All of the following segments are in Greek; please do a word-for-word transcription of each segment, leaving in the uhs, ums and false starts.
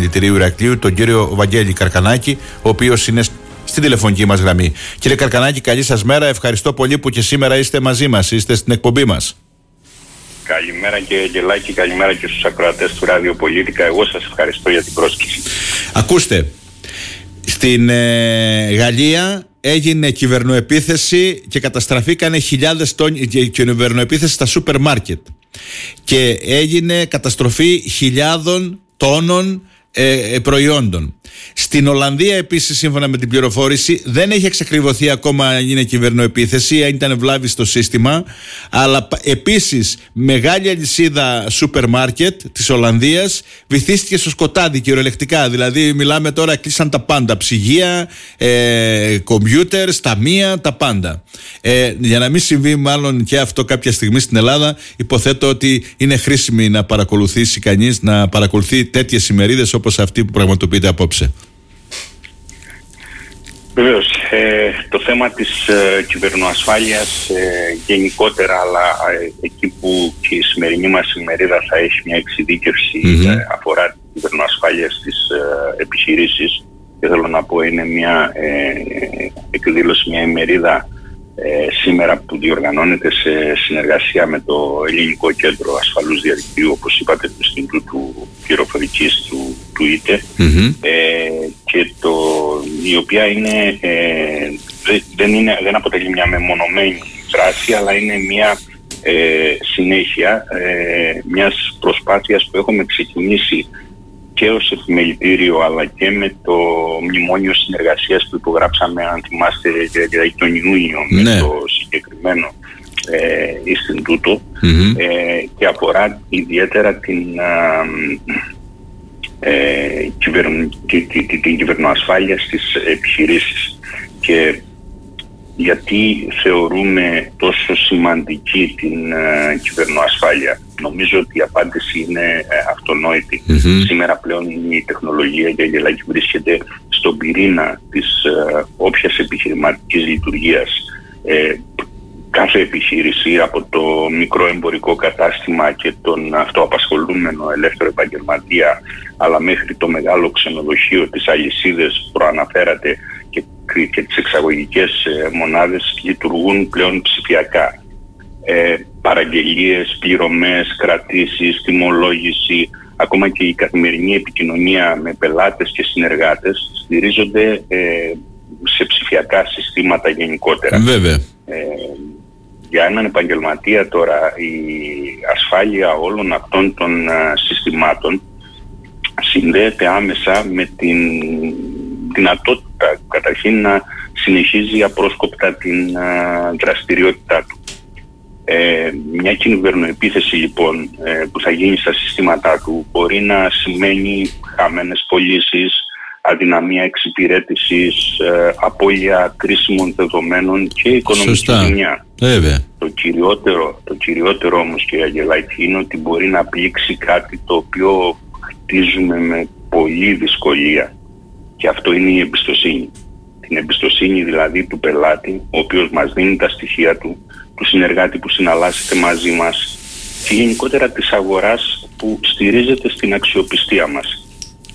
Δηλητηρίου Ηρακλείου, τον κύριο Βαγγέλη Καρκανάκη, ο οποίος είναι στην τηλεφωνική μας γραμμή. Κύριε Καρκανάκη, καλή σας μέρα. Ευχαριστώ πολύ που και σήμερα είστε μαζί μας, είστε στην εκπομπή μας. Καλημέρα και Γελάκη, καλημέρα και στους ακροατές του Ραδιοπολίτικα. Εγώ σας ευχαριστώ για την πρόσκληση. Ακούστε, στην ε, Γαλλία έγινε κυβερνοεπίθεση και καταστραφήκανε χιλιάδες τόνοι, κυβερνοεπίθεση στα σούπερ μάρκετ και έγινε καταστροφή χιλιάδων τόνων ε, προϊόντων. Στην Ολλανδία επίσης, σύμφωνα με την πληροφόρηση, δεν έχει εξακριβωθεί ακόμα αν είναι κυβερνοεπίθεση, αν ήταν βλάβη στο σύστημα, αλλά επίσης μεγάλη αλυσίδα σούπερ μάρκετ της Ολλανδίας βυθίστηκε στο σκοτάδι κυριολεκτικά. Δηλαδή μιλάμε τώρα, κλείσαν τα πάντα, ψυγεία, ε, κομπιούτερ, ταμεία, τα πάντα. Ε, για να μην συμβεί μάλλον και αυτό κάποια στιγμή στην Ελλάδα, υποθέτω ότι είναι χρήσιμη να παρακολουθήσει κανείς, να παρακολουθεί τέτοιες ημερίδες όπως αυτή που πραγματοποιείται απόψε. Βεβαίως, ε, το θέμα της ε, κυβερνοασφάλειας ε, γενικότερα, αλλά ε, εκεί που και η σημερινή μας ημερίδα θα έχει μια εξειδίκευση mm-hmm. ε, αφορά την κυβερνοασφάλεια στις ε, επιχειρήσεις, και θέλω να πω είναι μια ε, εκδήλωση, μια ημερίδα ε, σήμερα που διοργανώνεται σε συνεργασία με το Ελληνικό Κέντρο Ασφαλούς Διαδικτύου, όπως είπατε, του Ινστιτούτου Πληροφορικής του, του ΙΤΕ, mm-hmm. ε, και το, η οποία είναι, ε, δεν, είναι, δεν αποτελεί μια μεμονωμένη δράση, αλλά είναι μια ε, συνέχεια ε, μιας προσπάθειας που έχουμε ξεκινήσει και ως επιμελητήριο, αλλά και με το μνημόνιο συνεργασίας που υπογράψαμε, αν θυμάστε, για τον Ιούνιο, ναι. με το συγκεκριμένο ε, Ινστιτούτο, mm-hmm. ε, και αφορά ιδιαίτερα την, ε, κυβερνο, την, την, την κυβερνοασφάλεια στις επιχειρήσεις. Και γιατί θεωρούμε τόσο σημαντική την ε, κυβερνοασφάλεια? Νομίζω ότι η απάντηση είναι ε, αυτονόητη. Mm-hmm. Σήμερα πλέον η τεχνολογία για Γελάκη βρίσκεται στον πυρήνα της ε, όποιας επιχειρηματικής λειτουργίας. Ε, κάθε επιχείρηση, από το μικρό εμπορικό κατάστημα και τον αυτοαπασχολούμενο ελεύθερο επαγγελματία, αλλά μέχρι το μεγάλο ξενοδοχείο, τις αλυσίδες που προαναφέρατε και, και τις εξαγωγικές ε, μονάδες, λειτουργούν πλέον ψηφιακά. Ε, παραγγελίες, πληρωμές, κρατήσεις, τιμολόγηση, ακόμα και η καθημερινή επικοινωνία με πελάτες και συνεργάτες στηρίζονται ε, σε ψηφιακά συστήματα γενικότερα. Βέβαια. Ε, για έναν επαγγελματία τώρα η ασφάλεια όλων αυτών των α, συστημάτων συνδέεται άμεσα με την δυνατότητα καταρχήν να συνεχίζει απρόσκοπτα την α, δραστηριότητά του. Ε, μια κυβερνοεπίθεση λοιπόν ε, που θα γίνει στα συστήματά του μπορεί να σημαίνει χαμένες πωλήσεις, αδυναμία εξυπηρέτησης, ε, απώλεια κρίσιμων δεδομένων και οικονομική ζημιά. Το κυριότερο, το κυριότερο όμως, κύριε Αγγελάκη, είναι ότι μπορεί να πλήξει κάτι το οποίο χτίζουμε με πολλή δυσκολία, και αυτό είναι η εμπιστοσύνη. Την εμπιστοσύνη δηλαδή του πελάτη, ο οποίος μας δίνει τα στοιχεία του, του συνεργάτη που συναλλάσσεται μαζί μας και γενικότερα της αγοράς που στηρίζεται στην αξιοπιστία μας.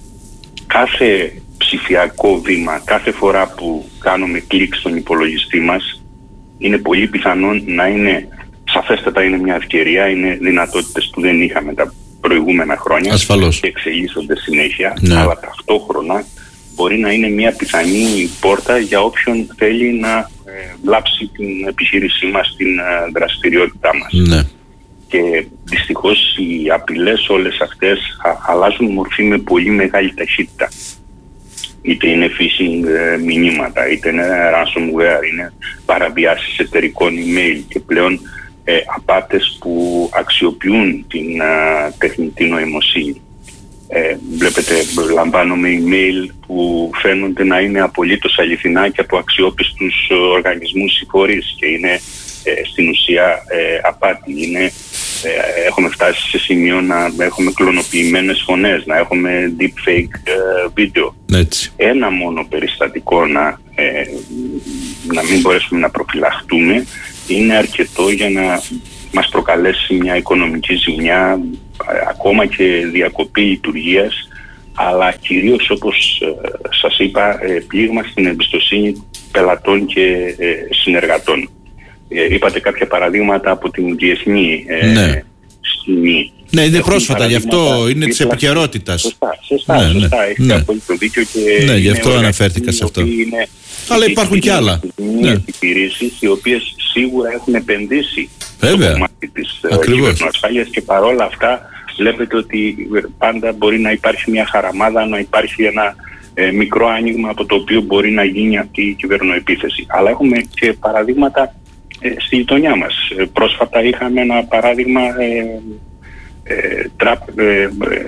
Κάθε ψηφιακό βήμα, κάθε φορά που κάνουμε κλικ στον υπολογιστή μας, είναι πολύ πιθανόν να είναι, σαφέστατα είναι μια ευκαιρία, είναι δυνατότητες που δεν είχαμε τα προηγούμενα χρόνια. Ασφαλώς. Και εξελίσσονται συνέχεια, ναι. αλλά ταυτόχρονα μπορεί να είναι μια πιθανή πόρτα για όποιον θέλει να ε, βλάψει την επιχείρησή μας, την ε, δραστηριότητά μας. Ναι. Και δυστυχώς οι απειλές όλες αυτές α, αλλάζουν μορφή με πολύ μεγάλη ταχύτητα. Είτε είναι phishing ε, μηνύματα, είτε είναι ransomware, είναι παραβιάσεις εταιρικών email και πλέον ε, απάτες που αξιοποιούν την ε, τεχνητή νοημοσύνη. Ε, βλέπετε, λαμβάνουμε email που φαίνονται να είναι απολύτως αληθινά και από αξιόπιστους οργανισμούς ή φορείς, και είναι ε, στην ουσία ε, απάτη. Είναι, ε, έχουμε φτάσει σε σημείο να έχουμε κλωνοποιημένες φωνές, να έχουμε deepfake ε, βίντεο. Έτσι. Ένα μόνο περιστατικό να, ε, να μην μπορέσουμε να προφυλαχτούμε είναι αρκετό για να μας προκαλέσει μια οικονομική ζημιά, ακόμα και διακοπή λειτουργίας, αλλά κυρίως, όπως ε, σας είπα, ε, πλήγμα στην εμπιστοσύνη πελατών και ε, συνεργατών. Ε, είπατε κάποια παραδείγματα από την διεθνή ε, ναι. σκηνή. Ναι, είναι πρόσφατα, γι' αυτό είναι της επικαιρότητας. Σωστά, σωστά, ναι, σωστά. Ναι, έχετε ναι. απόλυτο δίκιο και ναι, γι' αυτό αναφέρθηκα σε αυτό. Είναι, αλλά υπάρχουν και άλλα. Είναι επιχειρήσεις οι οποίες σίγουρα έχουν επενδύσει Βέβαια. στο κομμάτι της κυβερνοασφάλειας και παρόλα αυτά βλέπετε ότι πάντα μπορεί να υπάρχει μια χαραμάδα, να υπάρχει ένα ε, μικρό άνοιγμα από το οποίο μπορεί να γίνει αυτή η κυβερνοεπίθεση. Αλλά έχουμε και παραδείγματα ε, στη γειτονιά μας. Ε, πρόσφατα είχαμε ένα παράδειγμα ε, ε, τραπ, ε, ε,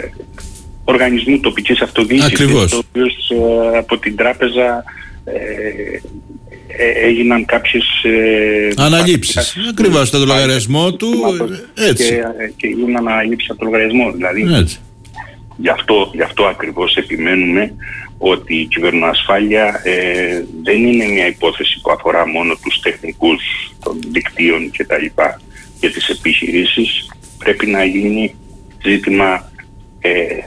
οργανισμού τοπικής αυτοδιοίκησης, το οποίο ε, από την τράπεζα ε, ε, έγιναν κάποιες ε, αναλήψεις. Ακριβώς στο λογαριασμό του, έτσι. Και, και έγιναν αναλήψεις από το λογαριασμό. Δηλαδή, έτσι. Γι' αυτό, γι' αυτό ακριβώς επιμένουμε ότι η κυβερνοασφάλεια ε, δεν είναι μια υπόθεση που αφορά μόνο τους τεχνικούς των δικτύων και τα λοιπά και τις επιχειρήσεις. Πρέπει να γίνει ζήτημα ε,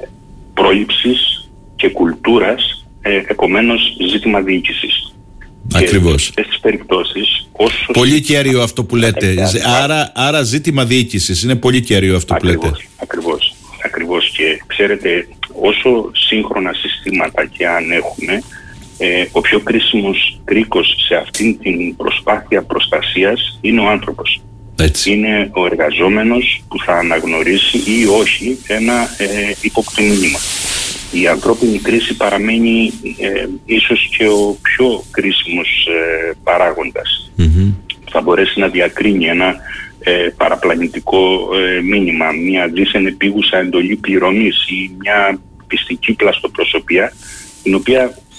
πρόληψης και κουλτούρας, ε, επομένως ζήτημα διοίκησης. Ακριβώς. Σε αυτές τις περιπτώσεις, όσο... Πολύ κέριο αυτό που λέτε. Άρα, άρα ζήτημα διοίκησης. Είναι πολύ κέριο αυτό ακριβώς, που λέτε. Ακριβώς. Ακριβώς. Και ξέρετε, όσο σύγχρονα συστήματα και αν έχουμε, ε, ο πιο κρίσιμος κρίκος σε αυτήν την προσπάθεια προστασίας είναι ο άνθρωπος. Έτσι. Είναι ο εργαζόμενος που θα αναγνωρίσει ή όχι ένα ε, ύποπτο μήνυμα. Η ανθρώπινη κρίση παραμένει ε, ίσως και ο πιο κρίσιμος ε, παράγοντας. Mm-hmm. Θα μπορέσει να διακρίνει ένα ε, παραπλανητικό ε, μήνυμα, μια δίθεν επίγουσα εντολή πληρωμής ή μια πιστική πλαστοπροσωπία, την οποία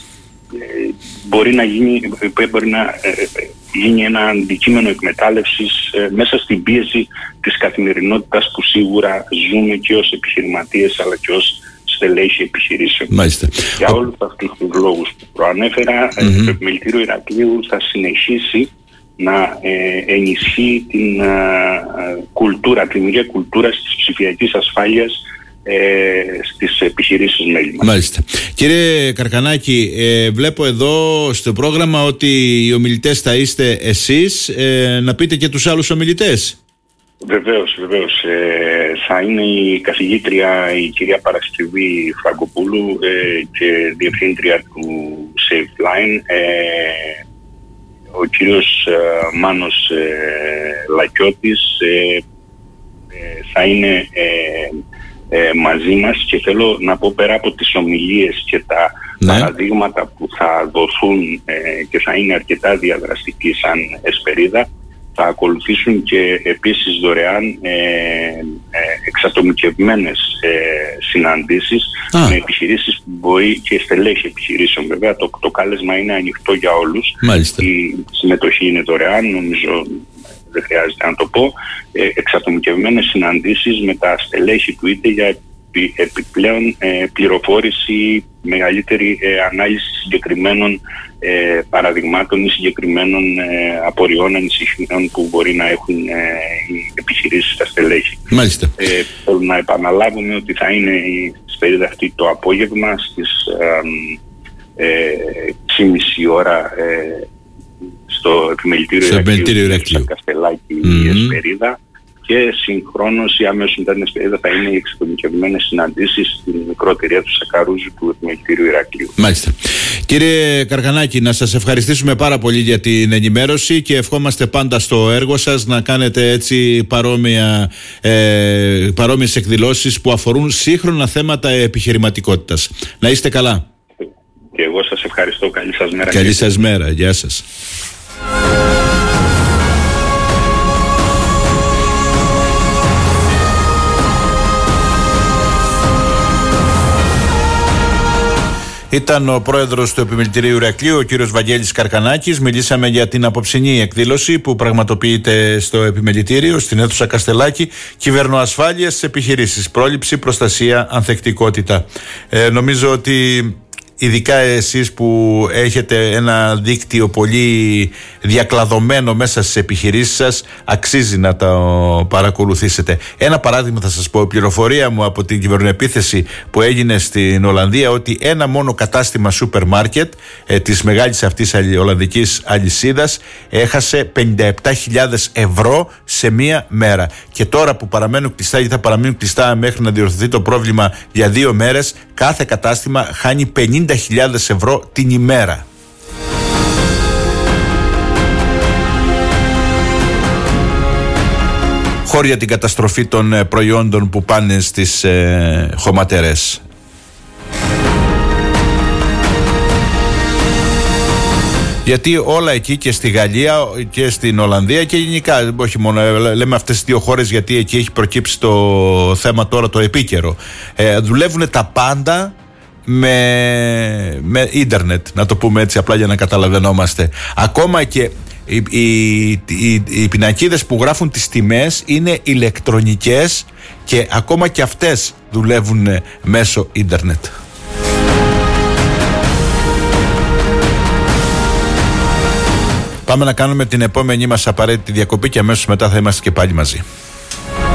ε, μπορεί να γίνει, μπορεί να, ε, γίνει ένα αντικείμενο εκμετάλλευσης ε, μέσα στην πίεση της καθημερινότητας που σίγουρα ζούμε και ως επιχειρηματίες αλλά και ως στελέχη επιχειρήσεων. Μάλιστα. Για όλους αυτούς τους λόγους που προανέφερα, mm-hmm. το Επιμελητήριο Ηρακλείου θα συνεχίσει να ε, ενισχύει την ε, κουλτούρα, την δημιουργία κουλτούρας της ψηφιακής ασφάλειας ε, στις επιχειρήσεις μέλη μας. Μάλιστα. Κύριε Καρκανάκη, ε, βλέπω εδώ στο πρόγραμμα ότι οι ομιλητές θα είστε εσείς. Ε, να πείτε και τους άλλους ομιλητές. Βεβαίως, βεβαίως. Ε, θα είναι η καθηγήτρια η κυρία Παρασκευή Φραγκοπούλου ε, και διευθύντρια του SafeLine, ε, ο κύριος ε, Μάνος ε, Λακιώτης ε, ε, θα είναι ε, ε, μαζί μας και θέλω να πω πέρα από τις ομιλίες και τα ναι. παραδείγματα που θα δοθούν ε, και θα είναι αρκετά διαδραστικοί σαν εσπερίδα, θα ακολουθήσουν και επίσης δωρεάν ε, ε, εξατομικευμένες ε, συναντήσεις Α. με επιχειρήσεις που μπορεί και στελέχη επιχειρήσεων. Βέβαια το, το κάλεσμα είναι ανοιχτό για όλους. Μάλιστα. Η συμμετοχή είναι δωρεάν, νομίζω δεν χρειάζεται να το πω. Ε, εξατομικευμένες συναντήσεις με τα στελέχη του είτε για επιπλέον ε, πληροφόρηση, μεγαλύτερη ε, ανάλυση συγκεκριμένων ε, παραδειγμάτων ή συγκεκριμένων ε, απορριών, ανησυχιών που μπορεί να έχουν ε, οι επιχειρήσεις στα στελέχη. Μάλιστα. Ε, θέλω να επαναλάβουμε ότι θα είναι η σπερίδα αυτή το απόγευμα στις ε, ε, έξι και μισή ώρα ε, στο Επιμελητήριο Ηρακλείου, στο Καστελάκι mm-hmm. η εσπερίδα. Και συγχρόνως ή αμέσως μετά την εσπερίδα θα είναι οι εξατομικευμένες συναντήσεις στην μικρότερη του Σακαρούζου του Επιμελητήριου Ηρακλείου. Μάλιστα. Κύριε Καρκανάκη, να σας ευχαριστήσουμε πάρα πολύ για την ενημέρωση και ευχόμαστε πάντα στο έργο σας να κάνετε έτσι παρόμοια, ε, παρόμοιες εκδηλώσεις που αφορούν σύγχρονα θέματα επιχειρηματικότητας. Να είστε καλά. Και εγώ σας ευχαριστώ. Καλή σας μέρα. Καλή σας μέρα. Γεια σας. Ήταν ο πρόεδρος του Επιμελητηρίου Ηρακλείου, ο κύριος Βαγγέλης Καρκανάκης. Μιλήσαμε για την απόψινή εκδήλωση που πραγματοποιείται στο Επιμελητήριο, στην αίθουσα Καστελάκη, κυβερνοασφάλεια στις επιχειρήσεις, πρόληψη, προστασία, ανθεκτικότητα. Ε, νομίζω ότι ειδικά εσείς που έχετε ένα δίκτυο πολύ διακλαδωμένο μέσα στις επιχειρήσεις σας, αξίζει να το παρακολουθήσετε. Ένα παράδειγμα θα σας πω, η πληροφορία μου από την κυβερνοεπίθεση που έγινε στην Ολλανδία, ότι ένα μόνο κατάστημα σούπερ μάρκετ ε, της μεγάλης αυτής ολλανδικής αλυσίδας έχασε πενήντα επτά χιλιάδες ευρώ σε μία μέρα. Και τώρα που παραμένουν κλειστά, γιατί θα παραμείνουν κλειστά μέχρι να διορθωθεί το πρόβλημα για δύο μέρες, κάθε κατάστημα χάνει πενήντα χιλιάδες ευρώ την ημέρα. Χώρια την καταστροφή των προϊόντων που πάνε στις ε, χωματερές. Γιατί όλα εκεί και στη Γαλλία και στην Ολλανδία και γενικά, όχι μόνο, λέμε αυτές τις δύο χώρες γιατί εκεί έχει προκύψει το θέμα τώρα το επίκαιρο, ε, δουλεύουν τα πάντα με, με ίντερνετ, να το πούμε έτσι απλά για να καταλαβαίνόμαστε. Ακόμα και οι, οι, οι, οι πινακίδες που γράφουν τις τιμές είναι ηλεκτρονικές και ακόμα και αυτές δουλεύουν μέσω ίντερνετ. Πάμε να κάνουμε την επόμενη μας απαραίτητη διακοπή και αμέσως μετά θα είμαστε και πάλι μαζί.